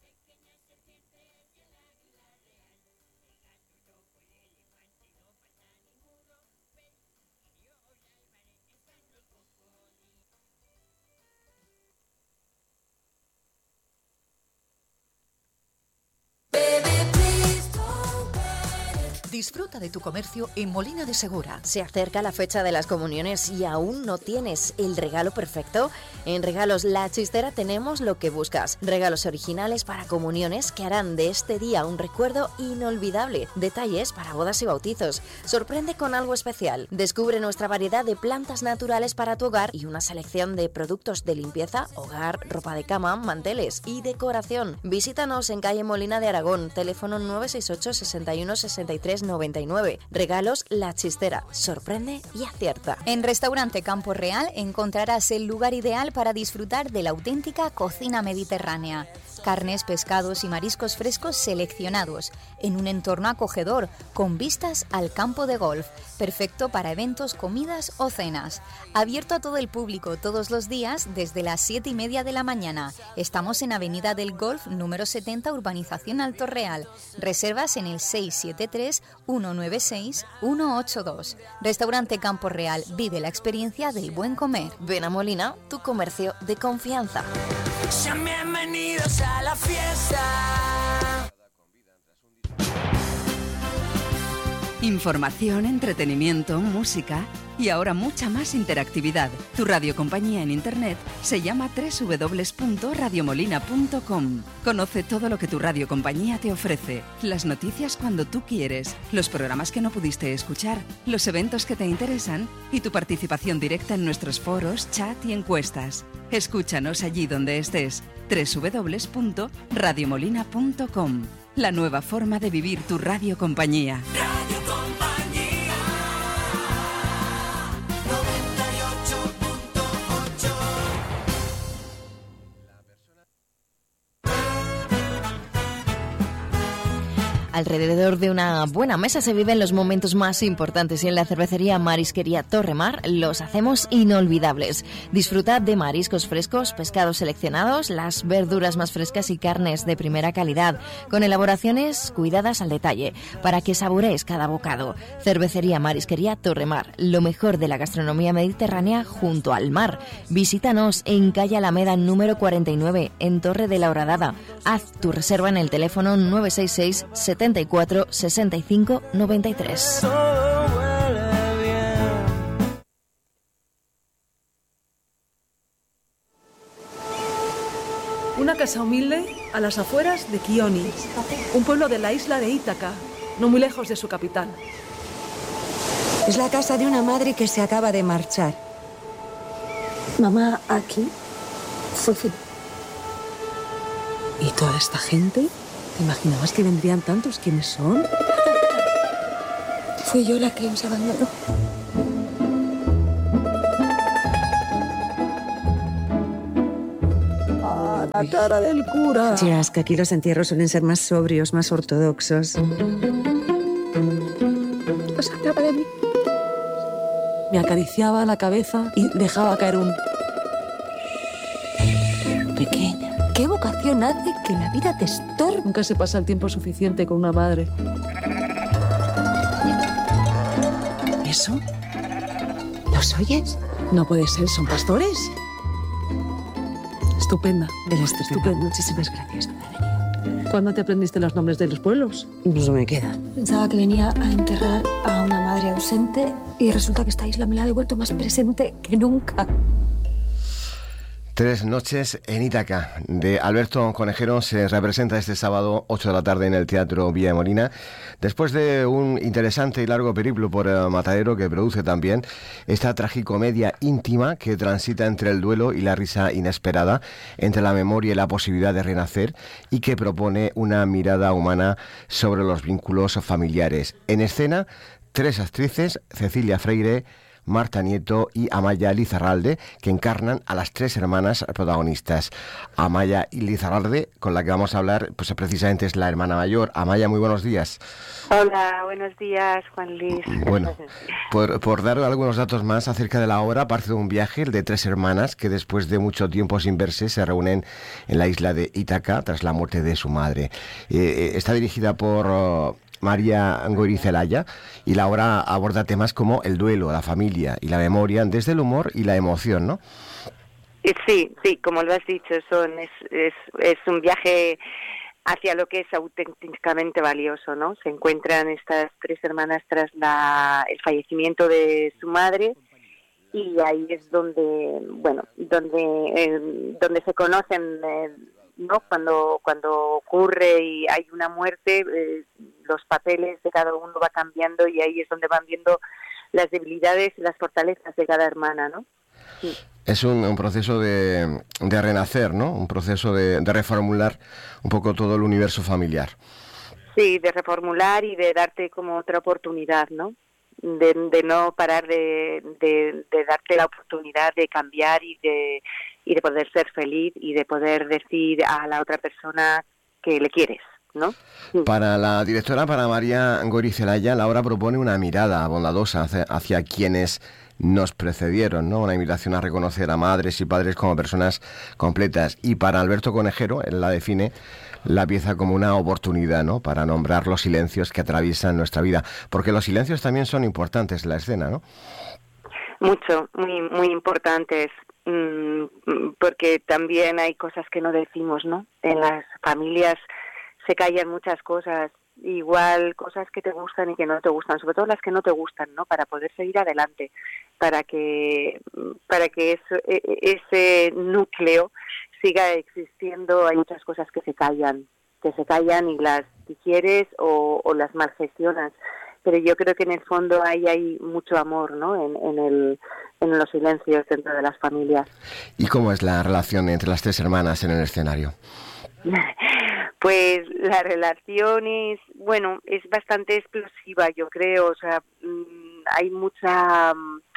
Disfruta de tu comercio en Molina de Segura. Se acerca la fecha de las comuniones y aún no tienes el regalo perfecto. En Regalos La Chistera tenemos lo que buscas. Regalos originales para comuniones que harán de este día un recuerdo inolvidable. Detalles para bodas y bautizos. Sorprende con algo especial. Descubre nuestra variedad de plantas naturales para tu hogar y una selección de productos de limpieza, hogar, ropa de cama, manteles y decoración. Visítanos en calle Molina de Aragón, teléfono nueve seis ocho, sesenta y uno, sesenta y tres noventa y nueve. Regalos La Chistera. Sorprende y acierta. En Restaurante Campo Real encontrarás el lugar ideal para disfrutar de la auténtica cocina mediterránea. Carnes, pescados y mariscos frescos seleccionados, en un entorno acogedor, con vistas al campo de golf, perfecto para eventos, comidas o cenas. Abierto a todo el público todos los días desde las siete y media de la mañana. Estamos en Avenida del Golf, número setenta, Urbanización Alto Real. Reservas en el seis siete tres, uno nueve seis, uno ocho dos. Restaurante Campo Real, vive la experiencia del buen comer. Ven a Molina, tu comercio de confianza. Sean bienvenidos a la fiesta. Información, entretenimiento, música y ahora mucha más interactividad. Tu radiocompañía en Internet se llama doble u doble u doble u punto radio molina punto com. Conoce todo lo que tu radiocompañía te ofrece. Las noticias cuando tú quieres, los programas que no pudiste escuchar, los eventos que te interesan y tu participación directa en nuestros foros, chat y encuestas. Escúchanos allí donde estés. doble u doble u doble u punto radio molina punto com. La nueva forma de vivir tu radiocompañía. Alrededor de una buena mesa se viven los momentos más importantes y en la cervecería Marisquería Torremar los hacemos inolvidables. Disfrutad de mariscos frescos, pescados seleccionados, las verduras más frescas y carnes de primera calidad, con elaboraciones cuidadas al detalle, para que saborees cada bocado. Cervecería Marisquería Torremar, lo mejor de la gastronomía mediterránea junto al mar. Visítanos en calle Alameda número cuarenta y nueve, en Torre de la Horadada. Haz tu reserva en el teléfono nueve seis seis, setenta y cuatro, sesenta y cinco, noventa y tres. Una casa humilde a las afueras de Chioni, un pueblo de la isla de Ítaca, no muy lejos de su capital. Es la casa de una madre que se acaba de marchar. Mamá, aquí fue feliz. ¿Y toda esta gente? ¿Te imaginabas que vendrían tantos? ¿Quiénes son? Fui yo la que os abandonó. Ah, la cara del cura. Ya, es que aquí los entierros suelen ser más sobrios, más ortodoxos. Se atrapa de mí. Me acariciaba la cabeza y dejaba caer un... Pequeña. ¿Qué vocación hace que la vida te estorbe? Nunca se pasa el tiempo suficiente con una madre. ¿Eso? ¿Los oyes? No puede ser, ¿son pastores? Estupenda. Eres estupenda. Muchísimas gracias. ¿Cuándo te aprendiste los nombres de los pueblos? Pues me queda. Pensaba que venía a enterrar a una madre ausente y resulta que esta isla me la ha devuelto más presente que nunca. Tres noches en Ítaca, de Alberto Conejero, se representa este sábado ocho de la tarde en el Teatro Villa de Molina, después de un interesante y largo periplo por el matadero que produce también esta tragicomedia íntima que transita entre el duelo y la risa inesperada, entre la memoria y la posibilidad de renacer, y que propone una mirada humana sobre los vínculos familiares. En escena, tres actrices, Cecilia Freire, Marta Nieto y Amaya Lizarralde, que encarnan a las tres hermanas protagonistas. Amaya Lizarralde, con la que vamos a hablar, pues precisamente es la hermana mayor. Amaya, muy buenos días. Hola, buenos días, Juan Luis. Bueno, por, por dar algunos datos más acerca de la obra, parte de un viaje, el de tres hermanas que después de mucho tiempo sin verse se reúnen en la isla de Ítaca tras la muerte de su madre. Eh, está dirigida por... Uh, María Goirizelaya, y la obra aborda temas como el duelo, la familia y la memoria, desde el humor y la emoción, ¿no? Sí, sí, como lo has dicho, son es, es, es un viaje hacia lo que es auténticamente valioso, ¿no? Se encuentran estas tres hermanas tras la, el fallecimiento de su madre, y ahí es donde, bueno, donde, eh, donde se conocen, eh, ¿no? Cuando cuando ocurre y hay una muerte, eh, los papeles de cada uno va cambiando, y ahí es donde van viendo las debilidades y las fortalezas de cada hermana, ¿no? Sí. Es un, un proceso de, de renacer, ¿no? Un proceso de, de reformular un poco todo el universo familiar. Sí, de reformular y de darte como otra oportunidad, ¿no? De, de no parar de, de, de darte la oportunidad de cambiar y de, y de poder ser feliz y de poder decir a la otra persona que le quieres, ¿no? Para la directora, para María Goirizelaya, la obra propone una mirada bondadosa hacia, hacia quienes nos precedieron, ¿no? Una invitación a reconocer a madres y padres como personas completas. Y para Alberto Conejero, él la define, la pieza como una oportunidad, ¿no? Para nombrar los silencios que atraviesan nuestra vida. Porque los silencios también son importantes en la escena, ¿no? Mucho, muy, muy importantes. Porque también hay cosas que no decimos, ¿no? En las familias se callan muchas cosas igual cosas que te gustan y que no te gustan, sobre todo las que no te gustan, ¿no? Para poder seguir adelante, para que para que eso, ese núcleo siga existiendo. Hay muchas cosas que se callan, que se callan y las digieres o, o las malgestionas, pero yo creo que en el fondo ahí hay mucho amor, ¿no? En, en, el, en los silencios dentro de las familias. ¿Y cómo es la relación entre las tres hermanas en el escenario? Pues la relación es, bueno, es bastante explosiva, yo creo. O sea, hay mucha...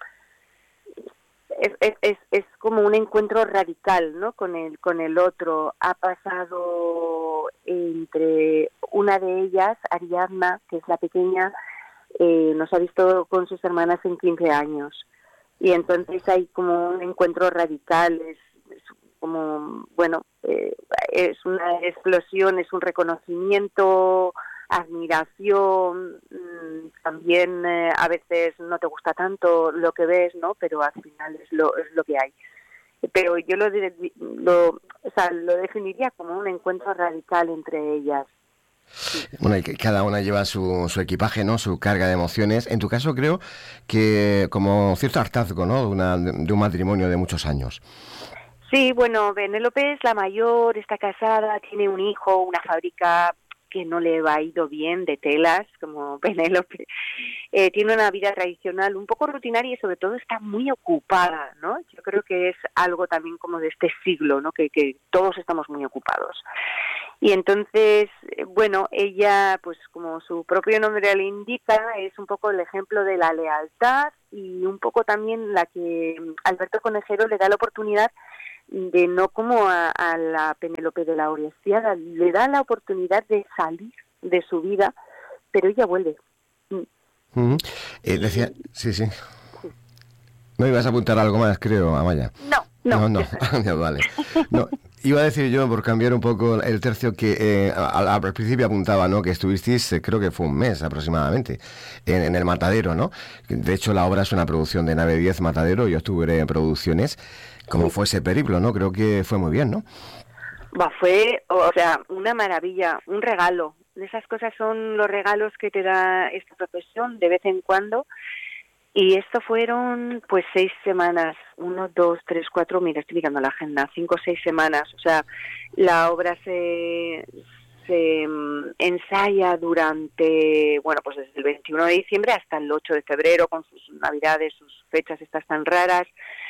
Es, es, es, es como un encuentro radical, ¿no? Con el, con el otro. Ha pasado entre una de ellas, Ariadna, que es la pequeña, eh, nos ha visto con sus hermanas en quince años. Y entonces hay como un encuentro radical, es, es como, bueno, eh, es una explosión, es un reconocimiento, admiración, también eh, a veces no te gusta tanto lo que ves, ¿no? Pero al final es lo es lo que hay. Pero yo lo, lo, o sea, lo definiría como un encuentro radical entre ellas. Bueno, y que cada una lleva su, su equipaje, ¿no? Su carga de emociones. En tu caso creo que como cierto hartazgo, ¿no? De, una, de un matrimonio de muchos años. Sí, bueno, Penélope es la mayor, está casada, tiene un hijo, una fábrica que no le ha ido bien de telas, como Penélope. Eh, tiene una vida tradicional un poco rutinaria y sobre todo está muy ocupada, ¿no? Yo creo que es algo también como de este siglo, ¿no? Que, que todos estamos muy ocupados. Y entonces, bueno, ella, pues como su propio nombre le indica, es un poco el ejemplo de la lealtad y un poco también la que Alberto Conejero le da la oportunidad de, no como a, a la Penélope de la Orestiada, le da la oportunidad de salir de su vida, pero ella vuelve. Uh-huh. Eh, decía, sí, sí. No ibas a apuntar algo más, creo, Amaya. No, no. No, no, vale. No, iba a decir yo, por cambiar un poco el tercio, que eh, al, al principio apuntaba, ¿no? Que estuvisteis, eh, creo que fue un mes aproximadamente, en, en el Matadero, ¿no? De hecho, la obra es una producción de Nave diez Matadero, yo estuve en producciones. Como fue ese periplo, ¿no? Creo que fue muy bien, ¿no? Bah, fue, o sea, una maravilla, un regalo. Esas cosas son los regalos que te da esta profesión de vez en cuando. Y esto fueron, pues, seis semanas. Uno, dos, tres, cuatro, mira, estoy mirando la agenda. Cinco o seis semanas. O sea, la obra se, se um, ensaya durante, bueno, pues desde el veintiuno de diciembre hasta el ocho de febrero, con sus navidades, sus fechas estas tan raras.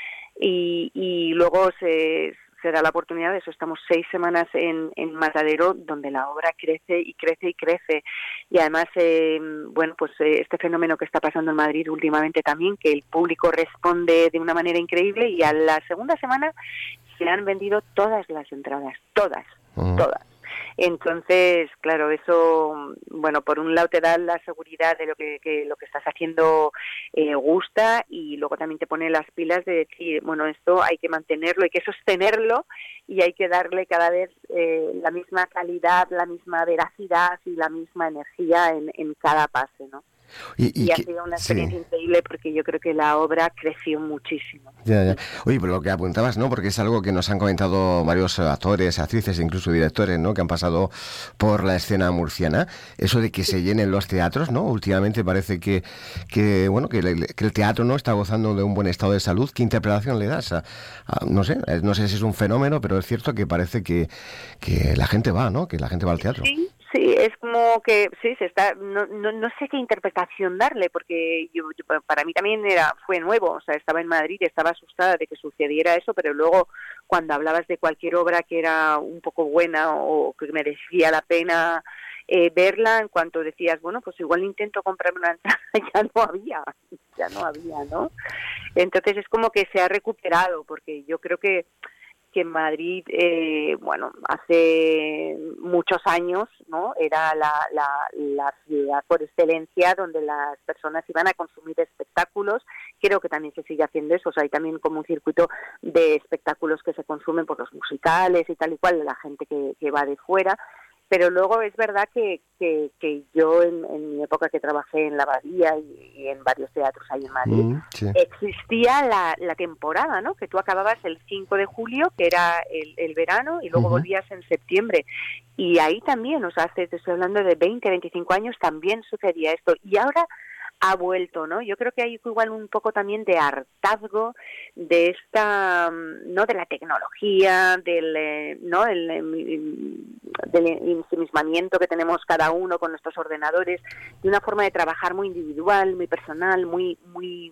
Y, y luego se, se da la oportunidad de eso. Estamos seis semanas en, en Matadero, donde la obra crece y crece y crece. Y además, eh, bueno, pues eh, este fenómeno que está pasando en Madrid últimamente también, que el público responde de una manera increíble, y a la segunda semana se han vendido todas las entradas, todas, uh-huh. todas. Entonces, claro, eso, bueno, por un lado te da la seguridad de lo que, que lo que estás haciendo eh, gusta, y luego también te pone las pilas de decir, bueno, esto hay que mantenerlo, hay que sostenerlo y hay que darle cada vez eh, la misma calidad, la misma veracidad y la misma energía en, en cada pase, ¿no? Y, y, y ha sido una experiencia sí. increíble, porque yo creo que la obra creció muchísimo. Ya, ya. Oye, pero lo que apuntabas, ¿no? Porque es algo que nos han comentado varios actores, actrices, incluso directores, ¿no? Que han pasado por la escena murciana. Eso de que se llenen los teatros, ¿no? Últimamente parece que, que bueno, que, le, que el teatro no está gozando de un buen estado de salud. ¿Qué interpretación le das? A, a, no sé, no sé si es un fenómeno, pero es cierto que parece que, que la gente va, ¿no? Que la gente va al teatro. Sí. Sí, es como que sí se está, no, no, no sé qué interpretación darle, porque yo, yo, para mí también era fue nuevo. O sea, estaba en Madrid, estaba asustada de que sucediera eso, pero luego cuando hablabas de cualquier obra que era un poco buena o que merecía la pena eh, verla, en cuanto decías, bueno, pues igual intento comprarme una entrada, ya no había, ya no había, ¿no? Entonces es como que se ha recuperado, porque yo creo que que en Madrid, eh, bueno, hace muchos años, ¿no? Era la, la, la ciudad por excelencia donde las personas iban a consumir espectáculos. Creo que también se sigue haciendo eso. O sea, hay también como un circuito de espectáculos que se consumen por los musicales y tal y cual, de la gente que, que va de fuera. pero luego es verdad que, que, que yo en, en mi época que trabajé en la Abadía y, y en varios teatros ahí en Madrid, Mm, sí. existía la, la temporada, ¿no? Que tú acababas el cinco de julio, que era el, el verano, y luego Ujú. volvías en septiembre. Y ahí también, o sea, hace, te estoy hablando de veinte, veinticinco años, también sucedía esto. Y ahora ha vuelto, ¿no? Yo creo que hay igual un poco también de hartazgo de esta, ¿no? De la tecnología, del, eh, ¿no? El, el, del ensimismamiento que tenemos cada uno con nuestros ordenadores, de una forma de trabajar muy individual, muy personal, muy, muy,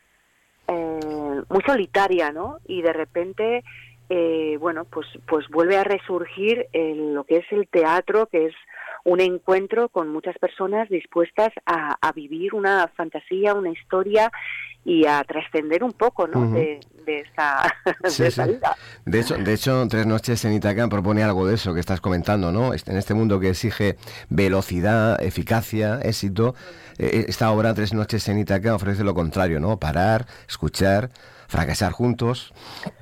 eh, muy solitaria, ¿no? Y de repente, eh, bueno, pues, pues vuelve a resurgir el, lo que es el teatro, que es un encuentro con muchas personas dispuestas a, a vivir una fantasía, una historia y a trascender un poco, ¿no? Ujú. de, de esta, Sí, de sí. esta vida. De hecho, de hecho, Tres noches en Ítaca propone algo de eso que estás comentando, ¿no? En este mundo que exige velocidad, eficacia, éxito, eh, esta obra Tres noches en Ítaca ofrece lo contrario, ¿no? Parar, escuchar, fracasar juntos.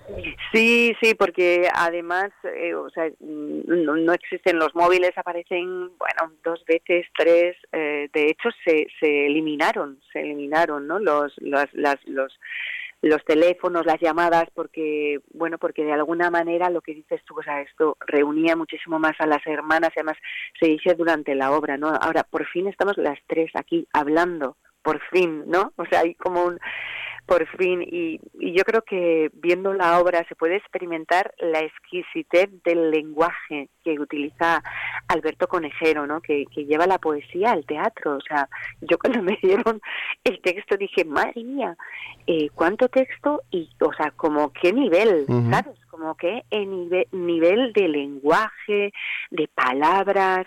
Sí, sí, porque además, eh, o sea, no, no existen los móviles, aparecen, bueno, dos veces, tres, eh, de hecho se, se eliminaron, se eliminaron, ¿no? Los, los, las, los, los teléfonos, las llamadas, porque, bueno, porque de alguna manera lo que dices tú, o sea, esto reunía muchísimo más a las hermanas, y además se dice durante la obra, ¿no? Ahora, por fin estamos las tres aquí hablando, por fin, ¿no? O sea, hay como un... por fin, y, y yo creo que viendo la obra se puede experimentar la exquisitez del lenguaje que utiliza Alberto Conejero, ¿no? Que, que lleva la poesía al teatro. O sea, yo cuando me dieron el texto dije, madre mía, eh, cuánto texto y, o sea, como qué nivel, Ujú. ¿sabes? Como que en nivel, nivel de lenguaje, de palabras.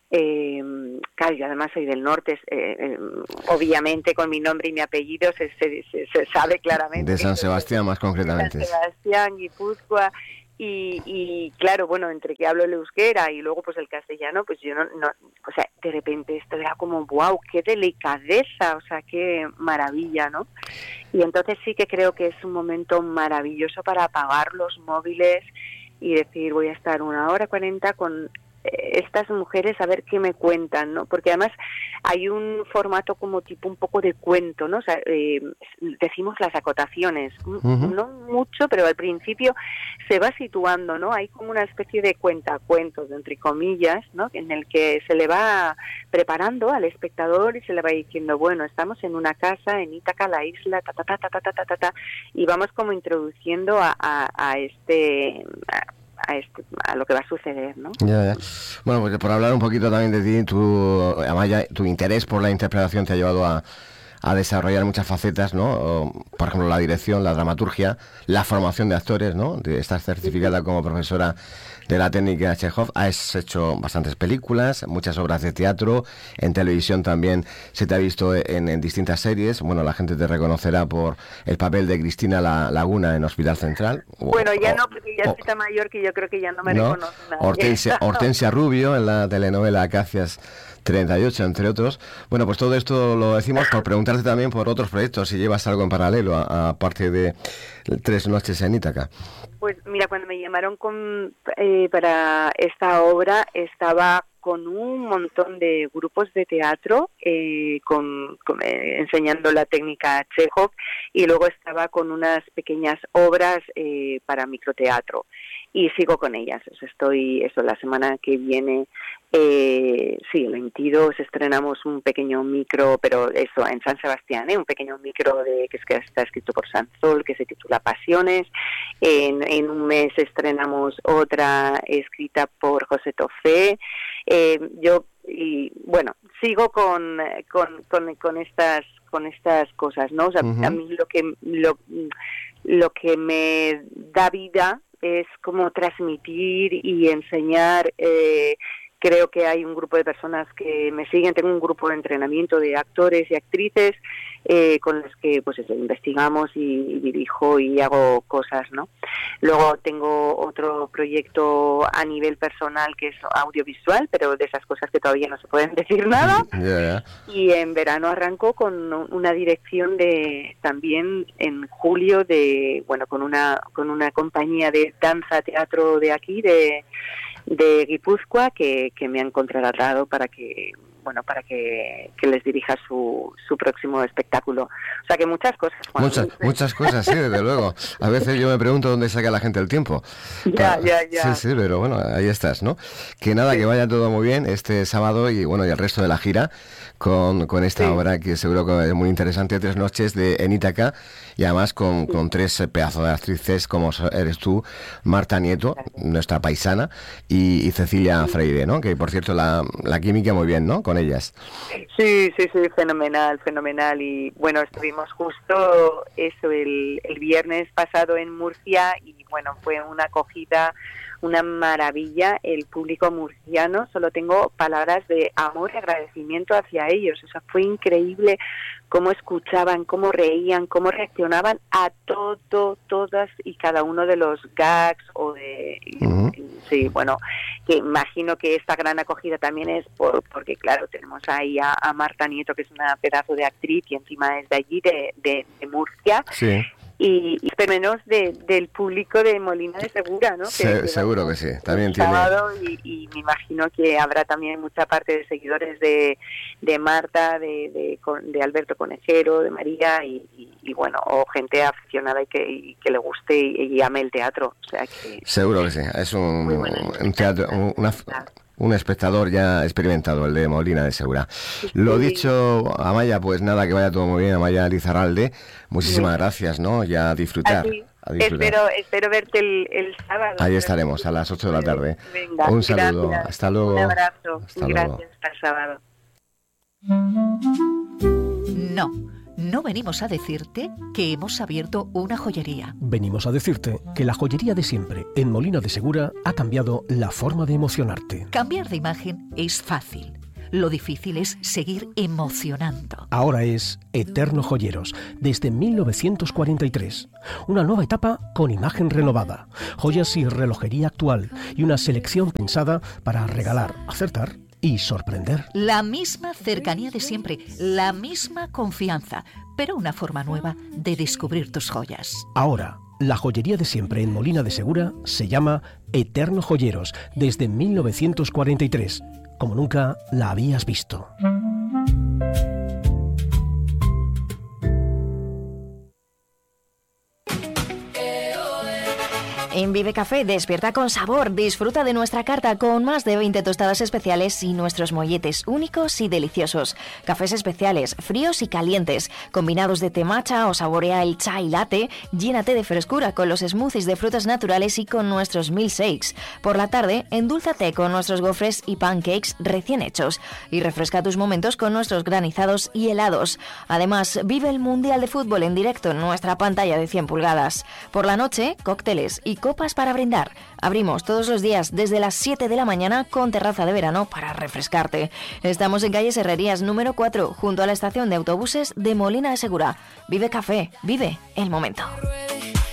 Eh, claro, yo además soy del norte, eh, eh, obviamente con mi nombre y mi apellido se, se, se, se sabe claramente. De San Sebastián, más concretamente. San Sebastián, Guipúzcoa, y, y claro, bueno, entre que hablo el euskera y luego pues el castellano, pues yo no, no, o sea, de repente esto era como, wow, qué delicadeza, o sea, qué maravilla, ¿no? Y entonces sí que creo que es un momento maravilloso para apagar los móviles y decir, voy a estar una hora cuarenta con estas mujeres a ver qué me cuentan, ¿no? Porque además hay un formato como tipo un poco de cuento, ¿no? O sea, eh, decimos las acotaciones, Ujú. no mucho, pero al principio se va situando, ¿no? Hay como una especie de cuentacuentos, entre comillas, ¿no? En el que se le va preparando al espectador y se le va diciendo, bueno, estamos en una casa en Ítaca, la isla, ta ta ta ta ta ta ta ta, ta y vamos como introduciendo a, a, a este... A, A, este, a lo que va a suceder, ¿no? Ya, ya. Bueno, pues por hablar un poquito también de ti, tu, Amaya, tu interés por la interpretación te ha llevado a, a desarrollar muchas facetas, ¿no? O, por ejemplo, la dirección, la dramaturgia, la formación de actores, ¿no? De, estás certificada como profesora de la técnica Chekhov, has hecho bastantes películas, muchas obras de teatro, en televisión también se te ha visto en, en distintas series. Bueno, la gente te reconocerá por el papel de Cristina La, Laguna en Hospital Central. O, bueno, ya o, no, porque ya o, estoy tan mayor que yo creo que ya no me ¿no? reconoce nadie. Hortensia, Hortensia Rubio en la telenovela Acacias treinta y ocho, entre otros. Bueno, pues todo esto lo decimos por preguntarte también por otros proyectos, si llevas algo en paralelo, aparte de Tres noches en Ítaca. Pues mira, cuando me llamaron con, eh, para esta obra, estaba con un montón de grupos de teatro eh, con, con, eh, enseñando la técnica Chekhov, y luego estaba con unas pequeñas obras eh, para microteatro, y sigo con ellas. O sea, estoy, eso, la semana que viene, eh, sí, el veintidós estrenamos un pequeño micro, pero eso, en San Sebastián, ¿eh? un pequeño micro de que, es, que está escrito por Sansol, que se titula Pasiones. En, en un mes estrenamos otra escrita por José Tofé. Eh, yo, y bueno, sigo con, con, con, con estas con estas cosas, ¿no? O sea, uh-huh. a mí lo que lo, lo que me da vida es como transmitir y enseñar. Eh, creo que hay un grupo de personas que me siguen, tengo un grupo de entrenamiento de actores y actrices eh, con los que pues eso, investigamos y, y dirijo y hago cosas, ¿no? Luego tengo otro proyecto a nivel personal que es audiovisual, pero de esas cosas que todavía no se pueden decir nada. Yeah. Y en verano arrancó con una dirección de también en julio de bueno con una con una compañía de danza teatro de aquí de de Guipúzcoa que, que me han contratado para que bueno para que, que les dirija su, su próximo espectáculo. O sea que muchas cosas, Juan. Muchas, muchas cosas, sí, desde luego. A veces yo me pregunto dónde saca la gente el tiempo. Ya, Para... ya, ya. Sí, sí, pero bueno, ahí estás, ¿no? Que nada, sí. Que vaya todo muy bien este sábado y bueno, y el resto de la gira con, con esta sí. obra que seguro que es muy interesante, Tres noches de en Ítaca, y además con, sí. con tres pedazos de actrices como eres tú, Marta Nieto, nuestra paisana, y, y Cecilia sí. Freire, ¿no? Que por cierto la, la química muy bien, ¿no? Con ellas. Sí, sí, sí, fenomenal, fenomenal. Y bueno, estuvimos justo eso el, el viernes pasado en Murcia y bueno, fue una acogida, una maravilla. El público murciano, solo tengo palabras de amor y agradecimiento hacia ellos. O sea, fue increíble cómo escuchaban, cómo reían, cómo reaccionaban a todo, todas y cada uno de los gags o de... Uh-huh. Sí, bueno, que imagino que esta gran acogida también es por, porque, claro, tenemos ahí a, a Marta Nieto, que es una pedazo de actriz y encima es de allí, de, de, de Murcia. Sí. Y, y menos de, del público de Molina de Segura, ¿no? Se, que seguro que sí, también tiene. Y, y me imagino que habrá también mucha parte de seguidores de, de Marta, de, de, de Alberto Conejero, de María y, y, y bueno, o gente aficionada y que, y que le guste y, y ame el teatro. O sea que seguro que sí, es un, un teatro, una... Un espectador ya experimentado, el de Molina de Segura. Sí. Lo dicho, Amaya, pues nada, que vaya todo muy bien, Amaya Lizarralde. Muchísimas sí. gracias, ¿no? Ya a disfrutar. A disfrutar. Espero, espero verte el, el sábado. Ahí estaremos, a las ocho de la tarde. Venga, un saludo, gracias. Hasta luego. Un abrazo, hasta gracias, luego. Hasta el sábado. No. No venimos a decirte que hemos abierto una joyería. Venimos a decirte que la joyería de siempre en Molina de Segura ha cambiado la forma de emocionarte. Cambiar de imagen es fácil. Lo difícil es seguir emocionando. Ahora es Eterno Joyeros, desde mil novecientos cuarenta y tres. Una nueva etapa con imagen renovada, joyas y relojería actual y una selección pensada para regalar, acertar y sorprender. La misma cercanía de siempre, la misma confianza, pero una forma nueva de descubrir tus joyas. Ahora, la joyería de siempre en Molina de Segura se llama Eterno Joyeros desde mil novecientos cuarenta y tres, como nunca la habías visto. En Vive Café despierta con sabor, disfruta de nuestra carta con más de veinte tostadas especiales y nuestros molletes únicos y deliciosos. Cafés especiales, fríos y calientes, combinados de té matcha o saborea el chai latte, llénate de frescura con los smoothies de frutas naturales y con nuestros milkshakes. Por la tarde, endúlzate con nuestros gofres y pancakes recién hechos y refresca tus momentos con nuestros granizados y helados. Además, vive el Mundial de Fútbol en directo en nuestra pantalla de cien pulgadas. Por la noche, cócteles y copas para brindar. Abrimos todos los días desde las siete de la mañana con terraza de verano para refrescarte. Estamos en calle Herrerías número cuatro, junto a la estación de autobuses de Molina de Segura. Vive Café, vive el momento.